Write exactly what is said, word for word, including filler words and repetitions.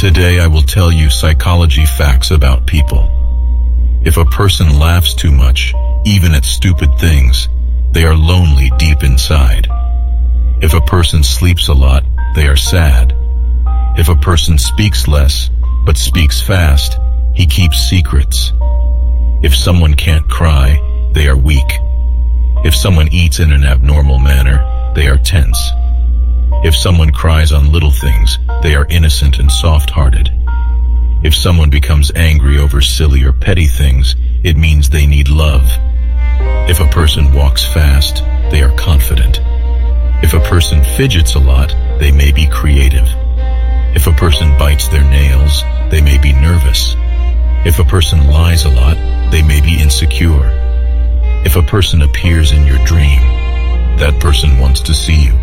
Today I will tell you psychology facts about people. If a person laughs too much, even at stupid things, they are lonely deep inside. If a person sleeps a lot, they are sad. If a person speaks less, but speaks fast, he keeps secrets. If someone can't cry, they are weak. If someone eats in an abnormal manner, they are tense. If someone cries on little things, they are innocent and soft-hearted. If someone becomes angry over silly or petty things, it means they need love. If a person walks fast, they are confident. If a person fidgets a lot, they may be creative. If a person bites their nails, they may be nervous. If a person lies a lot, they may be insecure. If a person appears in your dream, that person wants to see you.